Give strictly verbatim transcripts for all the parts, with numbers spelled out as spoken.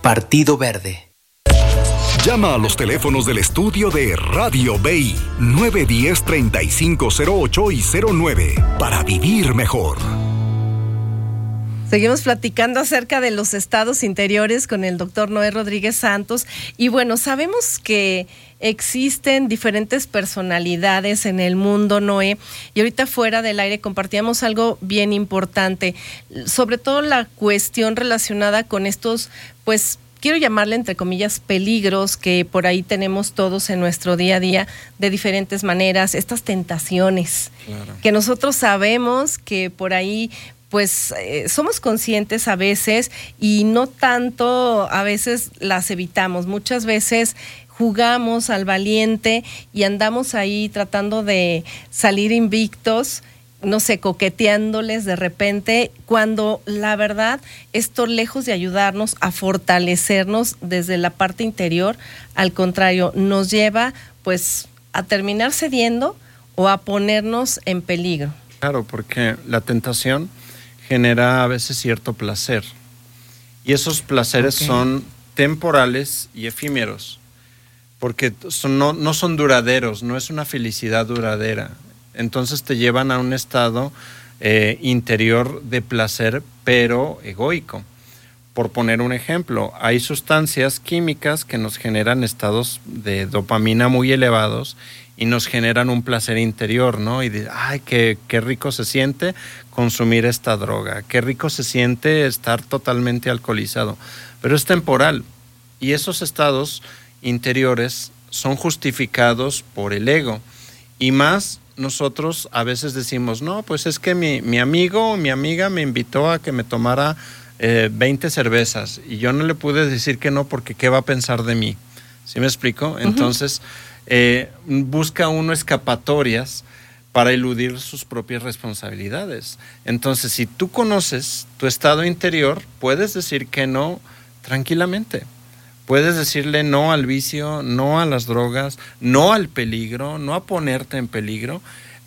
Partido Verde. Llama a los teléfonos del estudio de Radio B I nueve uno cero, tres cinco cero ocho y cero nueve para vivir mejor. Seguimos platicando acerca de los estados interiores con el doctor Noé Rodríguez Santos. Y bueno, sabemos que existen diferentes personalidades en el mundo, Noé, y ahorita fuera del aire compartíamos algo bien importante, sobre todo la cuestión relacionada con estos, pues, quiero llamarle entre comillas peligros que por ahí tenemos todos en nuestro día a día de diferentes maneras, estas tentaciones, claro, que nosotros sabemos que por ahí pues eh, somos conscientes a veces y no tanto a veces las evitamos, muchas veces jugamos al valiente y andamos ahí tratando de salir invictos, no sé, coqueteándoles de repente, cuando la verdad, esto lejos de ayudarnos a fortalecernos desde la parte interior, al contrario, nos lleva pues a terminar cediendo o a ponernos en peligro. Claro, porque la tentación genera a veces cierto placer, y esos placeres okay. son temporales y efímeros, porque son, no, no son duraderos, no es una felicidad duradera. Entonces te llevan a un estado eh, interior de placer, pero egoico. Por poner un ejemplo, hay sustancias químicas que nos generan estados de dopamina muy elevados y nos generan un placer interior, ¿no? Y de, ay, qué, qué rico se siente consumir esta droga, qué rico se siente estar totalmente alcoholizado. Pero es temporal, y esos estados interiores son justificados por el ego, y más nosotros a veces decimos, no, pues es que mi, mi amigo o mi amiga me invitó a que me tomara eh, veinte cervezas y yo no le pude decir que no porque ¿qué va a pensar de mí? ¿Sí me explico? Uh-huh. Entonces eh, busca uno escapatorias para eludir sus propias responsabilidades. Entonces, si tú conoces tu estado interior, puedes decir que no tranquilamente. Puedes decirle no al vicio, no a las drogas, no al peligro, no a ponerte en peligro.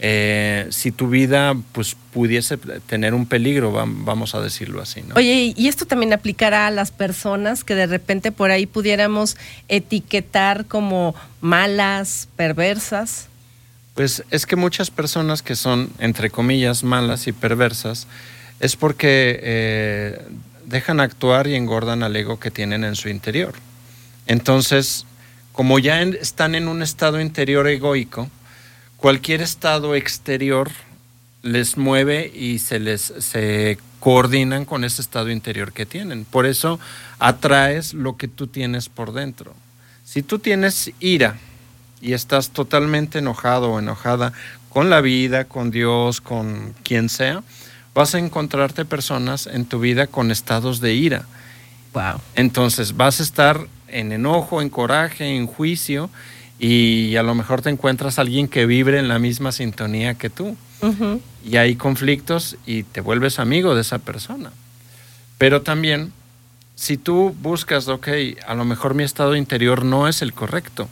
Eh, si tu vida pues pudiese tener un peligro, vamos a decirlo así, ¿no? Oye, ¿y esto también aplicará a las personas que de repente por ahí pudiéramos etiquetar como malas, perversas? Pues es que muchas personas que son, entre comillas, malas y perversas, es porque eh, dejan actuar y engordan al ego que tienen en su interior. Entonces, como ya en, están en un estado interior egoico, cualquier estado exterior les mueve y se les se coordinan con ese estado interior que tienen. Por eso atraes lo que tú tienes por dentro. Si tú tienes ira y estás totalmente enojado o enojada con la vida, con Dios, con quien sea, vas a encontrarte personas en tu vida con estados de ira. Wow. Entonces vas a estar en enojo, en coraje, en juicio, y a lo mejor te encuentras a alguien que vibre en la misma sintonía que tú. Uh-huh. Y hay conflictos y te vuelves amigo de esa persona. Pero también, si tú buscas, ok, a lo mejor mi estado interior no es el correcto,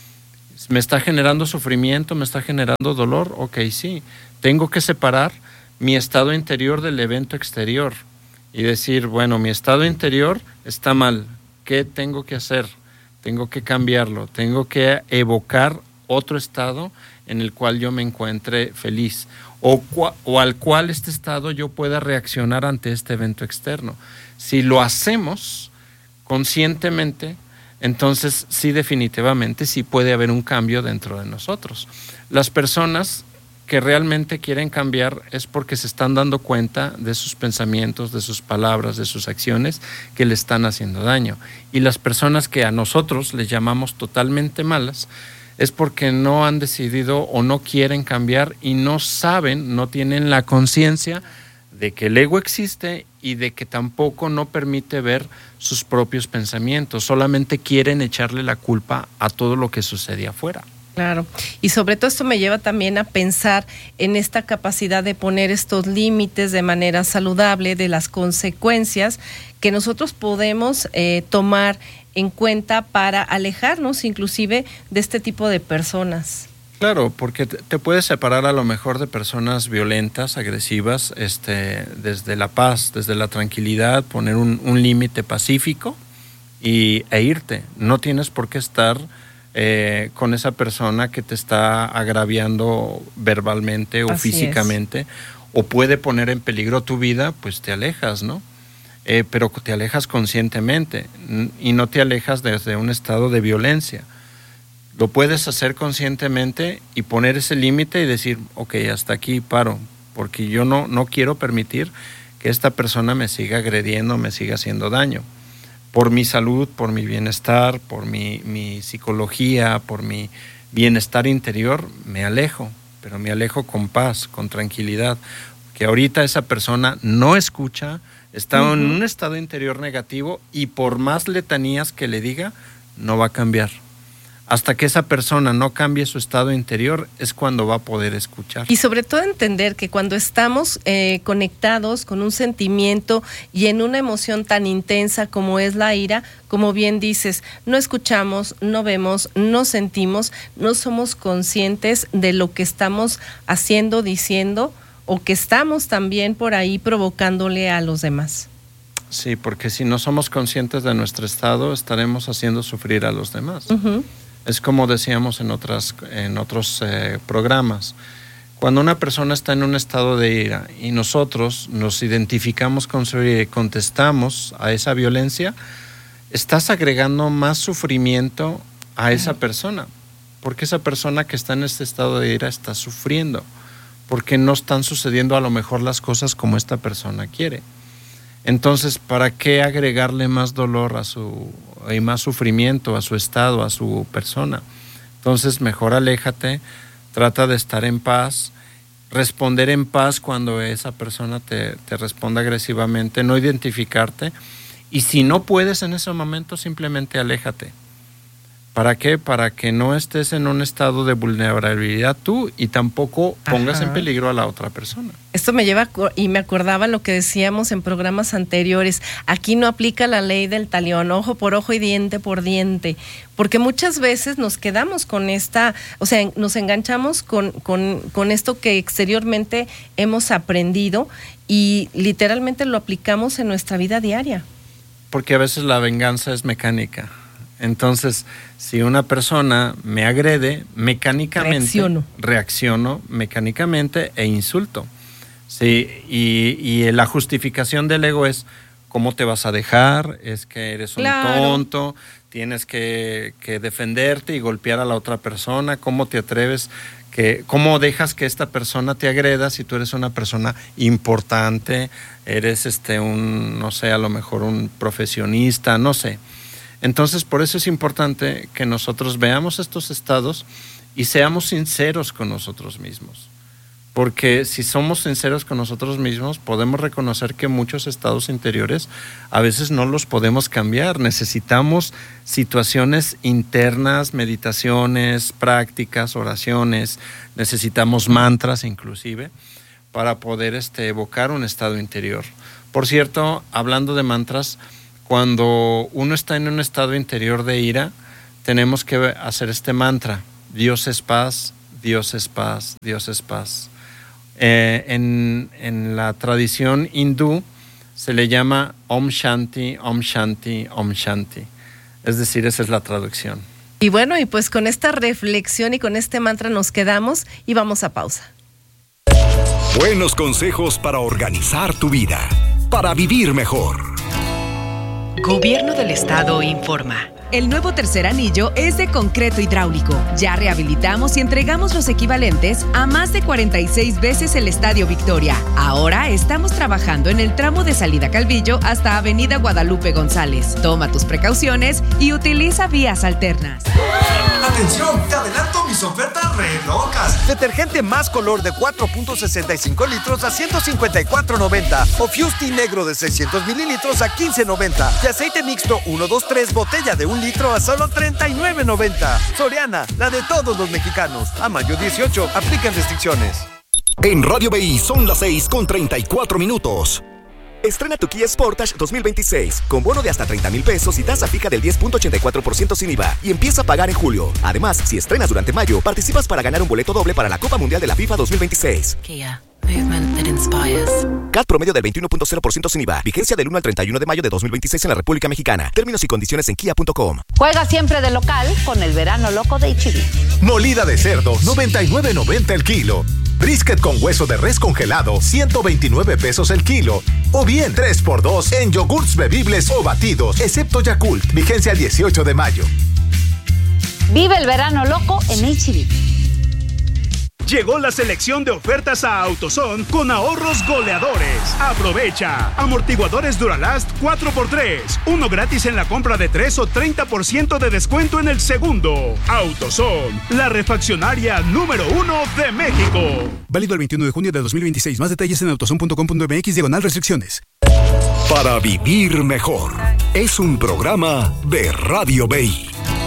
me está generando sufrimiento, me está generando dolor, ok, sí, tengo que separar mi estado interior del evento exterior y decir, bueno, mi estado interior está mal, ¿qué tengo que hacer? Tengo que cambiarlo, tengo que evocar otro estado en el cual yo me encuentre feliz o, cua- o al cual este estado yo pueda reaccionar ante este evento externo. Si lo hacemos conscientemente, entonces sí, definitivamente sí puede haber un cambio dentro de nosotros. Las personas que realmente quieren cambiar es porque se están dando cuenta de sus pensamientos, de sus palabras, de sus acciones que le están haciendo daño. Y las personas que a nosotros les llamamos totalmente malas es porque no han decidido o no quieren cambiar y no saben, no tienen la conciencia de que el ego existe y de que tampoco no permite ver sus propios pensamientos, solamente quieren echarle la culpa a todo lo que sucede afuera. Claro, y sobre todo esto me lleva también a pensar en esta capacidad de poner estos límites de manera saludable, de las consecuencias que nosotros podemos eh, tomar en cuenta para alejarnos inclusive de este tipo de personas. Claro, porque te puedes separar a lo mejor de personas violentas, agresivas, este, desde la paz, desde la tranquilidad, poner un, un límite pacífico y, e irte. No tienes por qué estar eh, con esa persona que te está agraviando verbalmente o Así físicamente es. O puede poner en peligro tu vida, pues te alejas, ¿no? Eh, pero te alejas conscientemente y no te alejas desde un estado de violencia. Lo puedes hacer conscientemente y poner ese límite y decir, ok, hasta aquí paro, porque yo no, no quiero permitir que esta persona me siga agrediendo, me siga haciendo daño. Por mi salud, por mi bienestar, por mi, mi psicología, por mi bienestar interior, me alejo, pero me alejo con paz, con tranquilidad, que ahorita esa persona no escucha, está uh-huh. en un estado interior negativo y por más letanías que le diga, no va a cambiar. Hasta que esa persona no cambie su estado interior es cuando va a poder escuchar. Y sobre todo entender que cuando estamos eh, conectados con un sentimiento y en una emoción tan intensa como es la ira, como bien dices, no escuchamos, no vemos, no sentimos, no somos conscientes de lo que estamos haciendo, diciendo o que estamos también por ahí provocándole a los demás. Sí, porque si no somos conscientes de nuestro estado, estaremos haciendo sufrir a los demás. Uh-huh. Es como decíamos en, otras, en otros eh, programas. Cuando una persona está en un estado de ira y nosotros nos identificamos con su ira y contestamos a esa violencia, estás agregando más sufrimiento a esa persona. Porque esa persona que está en este estado de ira está sufriendo. Porque no están sucediendo a lo mejor las cosas como esta persona quiere. Entonces, ¿para qué agregarle más dolor a su y más sufrimiento a su estado, a su persona? Entonces, mejor aléjate, trata de estar en paz, responder en paz cuando esa persona te, te responda agresivamente, no identificarte, y si no puedes en ese momento, simplemente aléjate. ¿Para qué? Para que no estés en un estado de vulnerabilidad tú y tampoco pongas Ajá. en peligro a la otra persona. Esto me lleva y me acordaba lo que decíamos en programas anteriores. Aquí no aplica la ley del talión, ojo por ojo y diente por diente, porque muchas veces nos quedamos con esta, o sea, nos enganchamos con, con, con esto que exteriormente hemos aprendido y literalmente lo aplicamos en nuestra vida diaria. Porque a veces la venganza es mecánica. Entonces, si una persona me agrede, mecánicamente reacciono, reacciono mecánicamente e insulto. Sí, y, y la justificación del ego es ¿cómo te vas a dejar? Es que eres un claro. tonto, tienes que, que defenderte y golpear a la otra persona. ¿Cómo te atreves? Que, ¿Cómo dejas que esta persona te agreda si tú eres una persona importante? Eres este un, no sé, a lo mejor un profesionista, no sé. Entonces, por eso es importante que nosotros veamos estos estados y seamos sinceros con nosotros mismos. Porque si somos sinceros con nosotros mismos, podemos reconocer que muchos estados interiores a veces no los podemos cambiar. Necesitamos situaciones internas, meditaciones, prácticas, oraciones, necesitamos mantras inclusive, para poder este, evocar un estado interior. Por cierto, hablando de mantras, cuando uno está en un estado interior de ira, tenemos que hacer este mantra: Dios es paz, Dios es paz, Dios es paz. Eh, en, en la tradición hindú se le llama Om Shanti, Om Shanti, Om Shanti. Es decir, esa es la traducción. Y bueno, y pues con esta reflexión y con este mantra nos quedamos y vamos a pausa. Buenos consejos para organizar tu vida, para vivir mejor. Gobierno del Estado informa. El nuevo tercer anillo es de concreto hidráulico. Ya rehabilitamos y entregamos los equivalentes a más de cuarenta y seis veces el Estadio Victoria. Ahora estamos trabajando en el tramo de Salida Calvillo hasta Avenida Guadalupe González. Toma tus precauciones y utiliza vías alternas. ¡Atención! ¡Te adelanto mis ofertas re locas! Detergente más color de cuatro punto sesenta y cinco litros a ciento cincuenta y cuatro noventa. O Fusti negro de seiscientos mililitros a quince noventa. Y aceite mixto uno dos tres botella de un litro a solo treinta y nueve noventa. Soriana, la de todos los mexicanos. A mayo dieciocho, aplican restricciones. En Radio B I son las seis con treinta y cuatro minutos. Estrena tu Kia Sportage dos mil veintiséis con bono de hasta treinta mil pesos y tasa fija del diez punto ochenta y cuatro por ciento sin I V A y empieza a pagar en julio. Además, si estrenas durante mayo, participas para ganar un boleto doble para la Copa Mundial de la FIFA dos mil veintiséis. Kia, movement that inspires. C A T promedio del veintiuno punto cero por ciento sin I V A. Vigencia del uno al treinta y uno de mayo de dos mil veintiséis en la República Mexicana. Términos y condiciones en kia punto com. Juega siempre de local con el verano loco de H E B. Molida de cerdo, noventa y nueve noventa el kilo. Brisket con hueso de res congelado, ciento veintinueve pesos el kilo. O bien tres por dos en yogurts bebibles o batidos, excepto Yakult. Vigencia el dieciocho de mayo. Vive el verano loco en H E B. Llegó la selección de ofertas a AutoZone con ahorros goleadores. Aprovecha. Amortiguadores Duralast cuatro por tres. Uno gratis en la compra de tres o treinta por ciento de descuento en el segundo. AutoZone, la refaccionaria número uno de México. Válido el veintiuno de junio de dos mil veintiséis. Más detalles en autozone punto com punto m x diagonal restricciones. Para vivir mejor. Es un programa de Radio Bay.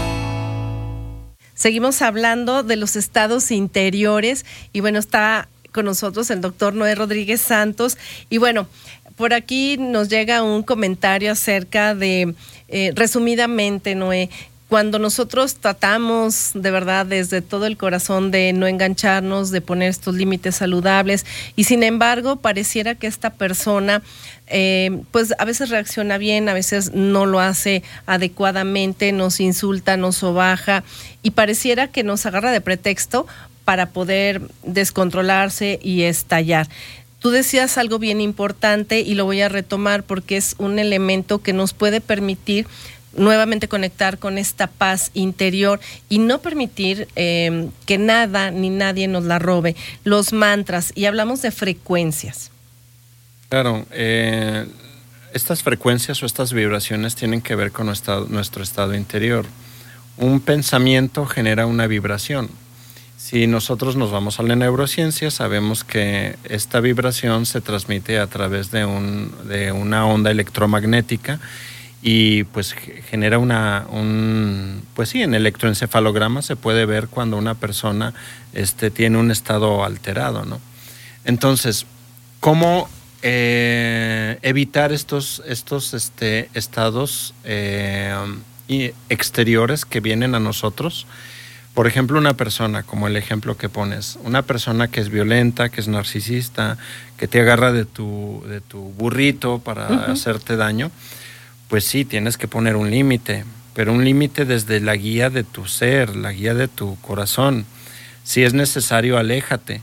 Seguimos hablando de los estados interiores y bueno, está con nosotros el doctor Noé Rodríguez Santos y bueno, por aquí nos llega un comentario acerca de, eh, resumidamente, Noé, cuando nosotros tratamos de verdad desde todo el corazón de no engancharnos, de poner estos límites saludables y sin embargo pareciera que esta persona eh, pues a veces reacciona bien, a veces no lo hace adecuadamente, nos insulta, nos sobaja y pareciera que nos agarra de pretexto para poder descontrolarse y estallar. Tú decías algo bien importante y lo voy a retomar porque es un elemento que nos puede permitir nuevamente conectar con esta paz interior y no permitir eh, que nada ni nadie nos la robe. Los mantras, y hablamos de frecuencias. Claro, eh, estas frecuencias o estas vibraciones tienen que ver con nuestro, nuestro estado interior. Un pensamiento genera una vibración. Si nosotros nos vamos a la neurociencia, sabemos que esta vibración se transmite a través de, un, de una onda electromagnética y pues genera una, un, pues sí, en electroencefalograma se puede ver cuando una persona este, tiene un estado alterado, ¿no? Entonces, ¿cómo eh, evitar estos, estos este, estados eh, exteriores que vienen a nosotros? Por ejemplo, una persona, como el ejemplo que pones, una persona que es violenta, que es narcisista, que te agarra de tu, de tu burrito para uh-huh. hacerte daño, pues sí, tienes que poner un límite, pero un límite desde la guía de tu ser, la guía de tu corazón. Si es necesario, aléjate.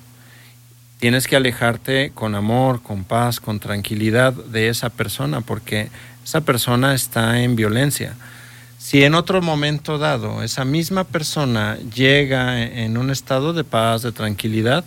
Tienes que alejarte con amor, con paz, con tranquilidad de esa persona, porque esa persona está en violencia. Si en otro momento dado esa misma persona llega en un estado de paz, de tranquilidad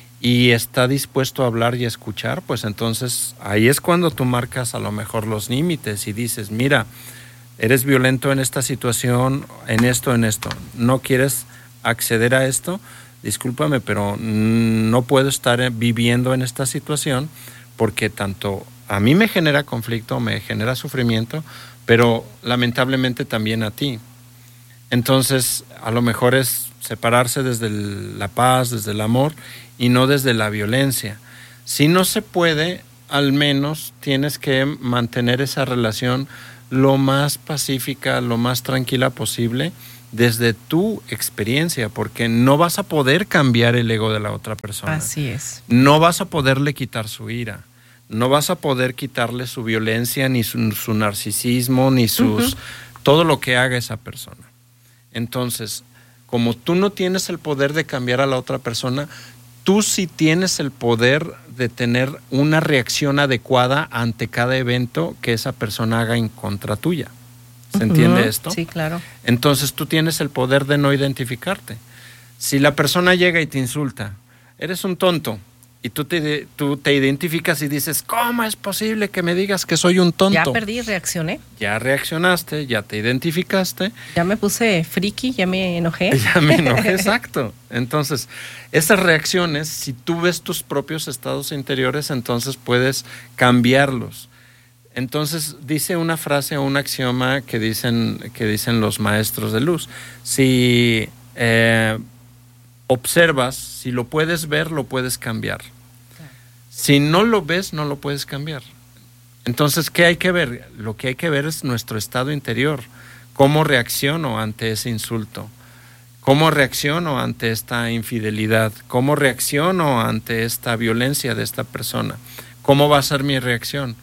y está dispuesto a hablar y a escuchar, pues entonces ahí es cuando tú marcas a lo mejor los límites y dices, mira, eres violento en esta situación, en esto, en esto, no quieres acceder a esto, discúlpame, pero no puedo estar viviendo en esta situación porque tanto a mí me genera conflicto, me genera sufrimiento, pero lamentablemente también a ti. Entonces, a lo mejor es separarse desde el, la paz, desde el amor y no desde la violencia. Si no se puede, al menos tienes que mantener esa relación lo más pacífica, lo más tranquila posible desde tu experiencia, porque no vas a poder cambiar el ego de la otra persona. Así es. No vas a poderle quitar su ira. No vas a poder quitarle su violencia, ni su, su narcisismo, ni sus uh-huh. todo lo que haga esa persona. Entonces, como tú no tienes el poder de cambiar a la otra persona, tú sí tienes el poder de tener una reacción adecuada ante cada evento que esa persona haga en contra tuya. ¿Se uh-huh. entiende esto? Sí, claro. Entonces tú tienes el poder de no identificarte. Si la persona llega y te insulta, eres un tonto, y tú te, tú te identificas y dices, ¿cómo es posible que me digas que soy un tonto? Ya perdí, reaccioné. Ya reaccionaste, ya te identificaste. Ya me puse friki, ya me enojé. Ya me enojé, exacto. Entonces, esas reacciones, si tú ves tus propios estados interiores, entonces puedes cambiarlos. Entonces, dice una frase o un axioma que dicen, que dicen los maestros de luz. Si eh, observas, si lo puedes ver, lo puedes cambiar. Si no lo ves, no lo puedes cambiar. Entonces, ¿qué hay que ver? Lo que hay que ver es nuestro estado interior. ¿Cómo reacciono ante ese insulto? ¿Cómo reacciono ante esta infidelidad? ¿Cómo reacciono ante esta violencia de esta persona? ¿Cómo va a ser mi reacción?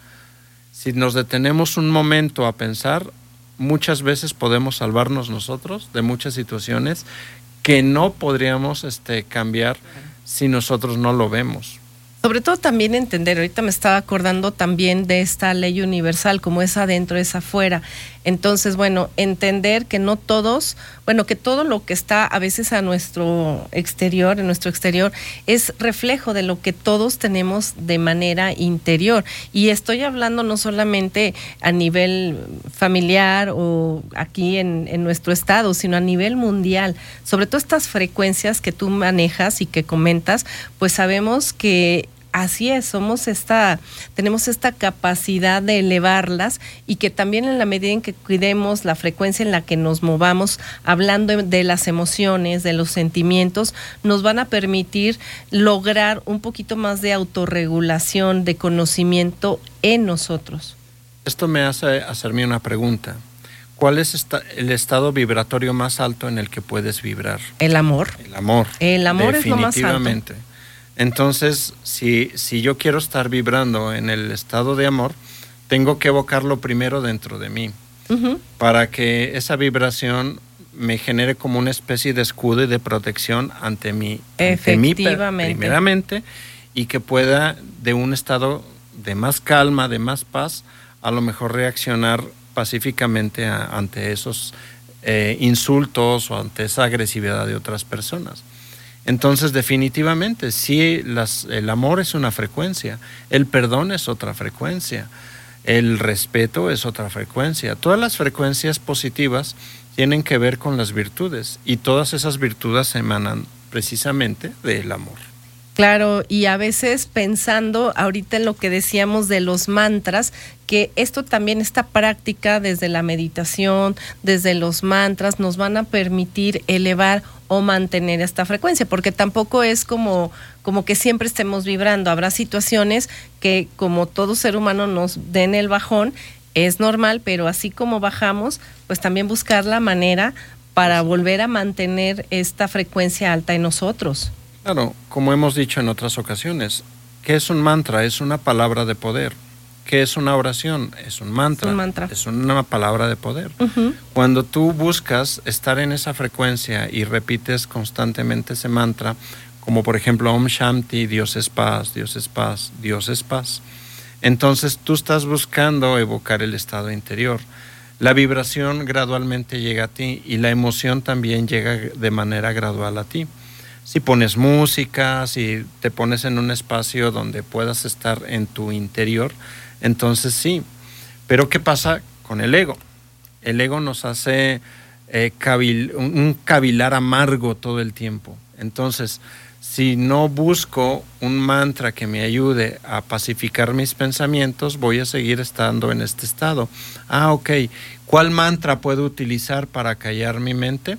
Si nos detenemos un momento a pensar, muchas veces podemos salvarnos nosotros de muchas situaciones que no podríamos este, cambiar si nosotros no lo vemos. Sobre todo también entender, ahorita me estaba acordando también de esta ley universal, como es adentro, es afuera. Entonces, bueno, entender que no todos, bueno, que todo lo que está a veces a nuestro exterior, en nuestro exterior, es reflejo de lo que todos tenemos de manera interior. Y estoy hablando no solamente a nivel familiar o aquí en, en nuestro estado, sino a nivel mundial. Sobre todo estas frecuencias que tú manejas y que comentas, pues sabemos que así es, somos esta, tenemos esta capacidad de elevarlas y que también en la medida en que cuidemos la frecuencia en la que nos movamos, hablando de las emociones, de los sentimientos, nos van a permitir lograr un poquito más de autorregulación, de conocimiento en nosotros. Esto me hace hacerme una pregunta. ¿Cuál es esta, el estado vibratorio más alto en el que puedes vibrar? El amor. El amor. El amor es lo más alto. Definitivamente. Entonces, si, si yo quiero estar vibrando en el estado de amor, tengo que evocarlo primero dentro de mí, uh-huh. para que esa vibración me genere como una especie de escudo y de protección ante mí, ante mí primeramente, y que pueda de un estado de más calma, de más paz, a lo mejor reaccionar pacíficamente a, ante esos eh, insultos o ante esa agresividad de otras personas. Entonces, definitivamente, sí, las, el amor es una frecuencia, el perdón es otra frecuencia, el respeto es otra frecuencia. Todas las frecuencias positivas tienen que ver con las virtudes y todas esas virtudes emanan precisamente del amor. Claro, y a veces pensando ahorita en lo que decíamos de los mantras, que esto también, esta práctica desde la meditación, desde los mantras, nos van a permitir elevar o mantener esta frecuencia, porque tampoco es como, como que siempre estemos vibrando. Habrá situaciones que, como todo ser humano, nos den el bajón, es normal, pero así como bajamos, pues también buscar la manera para volver a mantener esta frecuencia alta en nosotros. Claro, como hemos dicho en otras ocasiones, ¿qué es un mantra? Es una palabra de poder. ¿Qué es una oración? Es un mantra. Es un mantra. Es una palabra de poder. Uh-huh. Cuando tú buscas estar en esa frecuencia y repites constantemente ese mantra, como por ejemplo Om Shanti, Dios es paz, Dios es paz, Dios es paz, entonces tú estás buscando evocar el estado interior. La vibración gradualmente llega a ti y la emoción también llega de manera gradual a ti. Si pones música, si te pones en un espacio donde puedas estar en tu interior, entonces sí. Pero ¿qué pasa con el ego? El ego nos hace eh, cabil, un cavilar amargo todo el tiempo. Entonces, si no busco un mantra que me ayude a pacificar mis pensamientos, voy a seguir estando en este estado. Ah, ok. ¿Cuál mantra puedo utilizar para callar mi mente?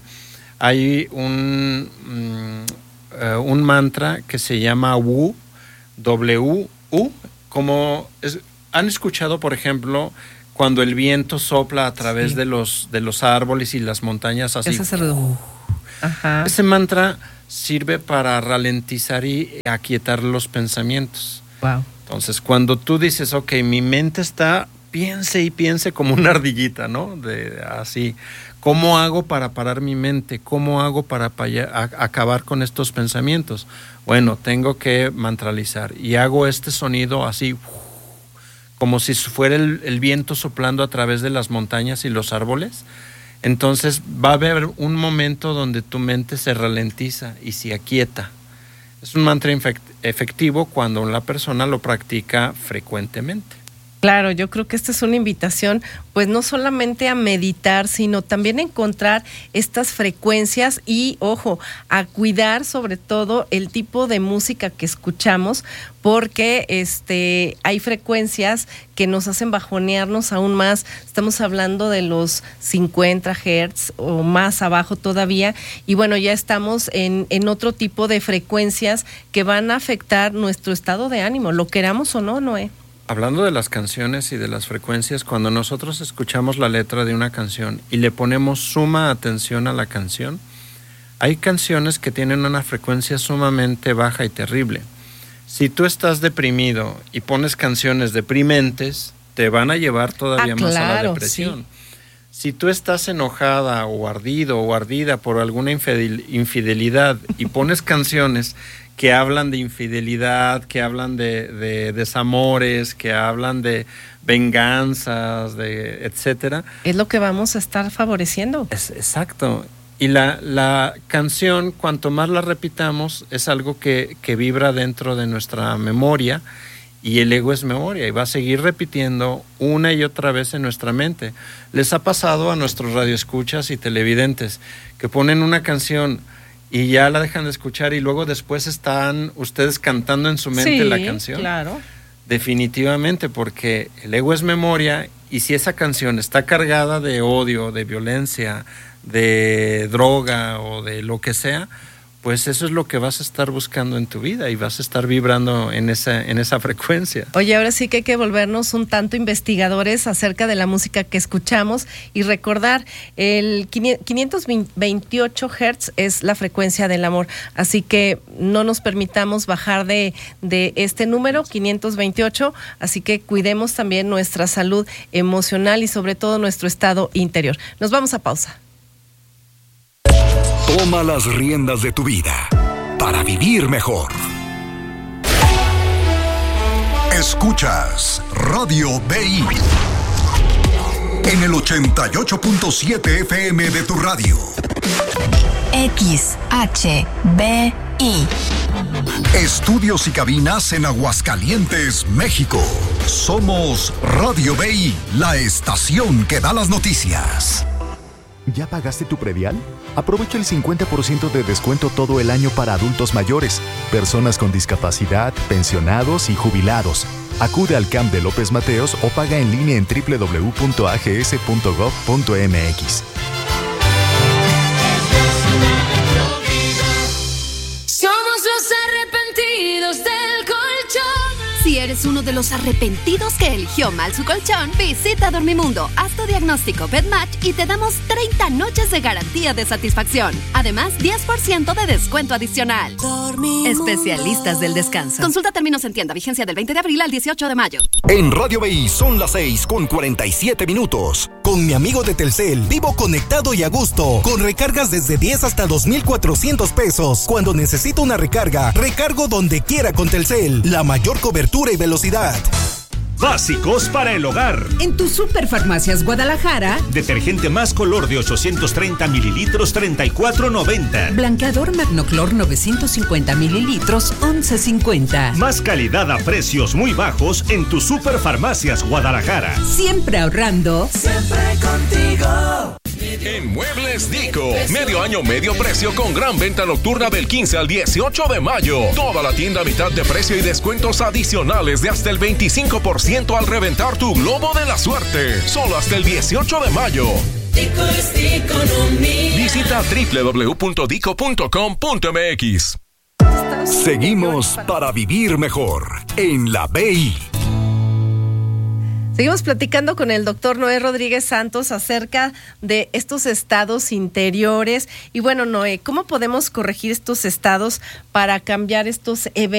Hay un, um, uh, un mantra que se llama Wu, W U, como es, han escuchado, por ejemplo, cuando el viento sopla a través sí. de los de los árboles y las montañas así. Ese, es el... Ajá. Ese mantra sirve para ralentizar y aquietar los pensamientos. Wow. Entonces, cuando tú dices, ok, mi mente está, piense y piense como una ardillita, ¿no? De, así. ¿Cómo hago para parar mi mente? ¿Cómo hago para paya, a, acabar con estos pensamientos? Bueno, tengo que mantralizar y hago este sonido así, como si fuera el, el viento soplando a través de las montañas y los árboles. Entonces va a haber un momento donde tu mente se ralentiza y se aquieta. Es un mantra efectivo cuando la persona lo practica frecuentemente. Claro, yo creo que esta es una invitación, pues no solamente a meditar, sino también a encontrar estas frecuencias y, ojo, a cuidar sobre todo el tipo de música que escuchamos, porque este hay frecuencias que nos hacen bajonearnos aún más. Estamos hablando de los cincuenta hertz o más abajo todavía, y bueno, ya estamos en, en otro tipo de frecuencias que van a afectar nuestro estado de ánimo, lo queramos o no, Noé. Hablando de las canciones y de las frecuencias, cuando nosotros escuchamos la letra de una canción y le ponemos suma atención a la canción, hay canciones que tienen una frecuencia sumamente baja y terrible. Si tú estás deprimido y pones canciones deprimentes, te van a llevar todavía ah, más claro, a la depresión. Sí. Si tú estás enojada o ardido o ardida por alguna infidel, infidelidad y pones canciones que hablan de infidelidad, que hablan de, de desamores, que hablan de venganzas, de etcétera, es lo que vamos a estar favoreciendo. Es, exacto. Y la, la canción, cuanto más la repitamos, es algo que, que vibra dentro de nuestra memoria, y el ego es memoria, y va a seguir repitiendo una y otra vez en nuestra mente. Les ha pasado a nuestros radioescuchas y televidentes que ponen una canción y ya la dejan de escuchar y luego después están ustedes cantando en su mente sí, la canción. Claro. Definitivamente, porque el ego es memoria, y si esa canción está cargada de odio, de violencia, de droga o de lo que sea, pues eso es lo que vas a estar buscando en tu vida y vas a estar vibrando en esa, en esa frecuencia. Oye, ahora sí que hay que volvernos un tanto investigadores acerca de la música que escuchamos y recordar, el quinientos veintiocho hertz es la frecuencia del amor, así que no nos permitamos bajar de, de este número, quinientos veintiocho, así que cuidemos también nuestra salud emocional y sobre todo nuestro estado interior. Nos vamos a pausa. Toma las riendas de tu vida para vivir mejor. Escuchas Radio B I en el ochenta y ocho punto siete F M de tu radio. X H B I. Estudios y cabinas en Aguascalientes, México. Somos Radio B I, la estación que da las noticias. ¿Ya pagaste tu predial? Aprovecha el cincuenta por ciento de descuento todo el año para adultos mayores, personas con discapacidad, pensionados y jubilados. Acude al C A M de López Mateos o paga en línea en doble u doble u doble u punto a g s punto gov punto m x. Somos los arrepentidos del colchón. Si eres uno de los arrepentidos que eligió mal su colchón, visita Dormimundo, haz tu diagnóstico BedMatch y te damos treinta noches de garantía de satisfacción. Además, diez por ciento de descuento adicional. Dormimundo. Especialistas del descanso. Consulta términos en tienda, vigencia del veinte de abril al dieciocho de mayo. En Radio B I son las seis con cuarenta y siete minutos. Con mi amigo de Telcel, vivo conectado y a gusto. Con recargas desde diez hasta dos mil cuatrocientos pesos. Cuando necesito una recarga, recargo donde quiera con Telcel. La mayor cobertura y velocidad. Básicos para el hogar. En tu Superfarmacias Guadalajara. Detergente más color de ochocientos treinta mililitros, treinta y cuatro noventa. Blanqueador Magnoclor novecientos cincuenta mililitros, once cincuenta. Más calidad a precios muy bajos en tu Superfarmacias Guadalajara. Siempre ahorrando. Siempre contigo. En Muebles Dico, medio año, medio precio con gran venta nocturna del quince al dieciocho de mayo. Toda la tienda a mitad de precio y descuentos adicionales de hasta el veinticinco por ciento al reventar tu globo de la suerte. Solo hasta el dieciocho de mayo. Dico es economía. Visita doble u doble u doble u punto dico punto com punto m x. Seguimos para vivir mejor en la B I. Seguimos platicando con el doctor Noé Rodríguez Santos acerca de estos estados interiores. Y bueno, Noé, ¿cómo podemos corregir estos estados para cambiar estos eventos